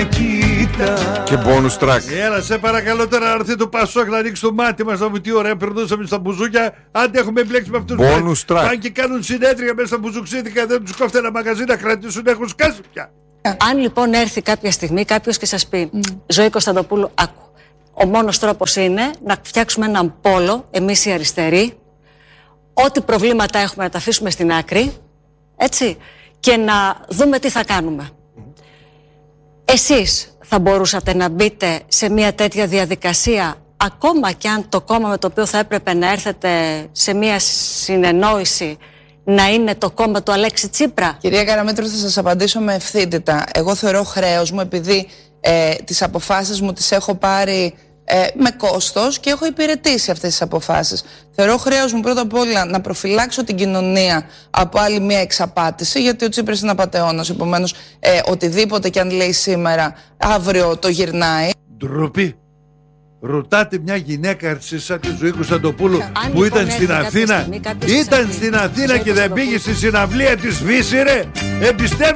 με κοίτα. Και bonus track. Έλα, σε παρακαλώ τώρα να έρθει το Πασόκ να ανοίξει το μάτι μας. Να μου τι ωραία περνούσαμε στα μπουζούκια. Άντε έχουμε εμπλέξει με αυτούς. Bonus track. Πάνε και κάνουν συνέδρια μέσα στα μπουζουξίδικα. Δεν τους κόφτε ένα μαγαζί να κρατήσουν. Έχουν σκάσει πια. Αν λοιπόν έρθει κάποια στιγμή κάποιος και σας πει Ζωή Κωνσταντοπούλου, άκου, ο μόνος τρόπος είναι να φτιάξουμε έναν πόλο, εμείς οι αριστεροί, ό,τι προβλήματα έχουμε να τα αφήσουμε στην άκρη, έτσι, και να δούμε τι θα κάνουμε. Εσείς θα μπορούσατε να μπείτε σε μια τέτοια διαδικασία, ακόμα και αν το κόμμα με το οποίο θα έπρεπε να έρθετε σε μια συνεννόηση να είναι το κόμμα του Αλέξη Τσίπρα? Κυρία Καραμέτρου, θα σας απαντήσω με ευθύτητα. Εγώ θεωρώ χρέος μου, επειδή τις αποφάσεις μου τις έχω πάρει με κόστος και έχω υπηρετήσει αυτές τις αποφάσεις. Θεωρώ χρέος μου πρώτα απ' όλα να προφυλάξω την κοινωνία από άλλη μια εξαπάτηση, γιατί ο Τσίπρας είναι απατεώνας. Επομένως, οτιδήποτε και αν λέει σήμερα, αύριο το γυρνάει. Ντροπή. Ρωτάτε μια γυναίκα σαν τη Ζωή Κωνσταντοπούλου που ήταν στην Αθήνα. Ήταν στην Αθήνα και δεν πήγε στη συναυλία της Βύση, ρε.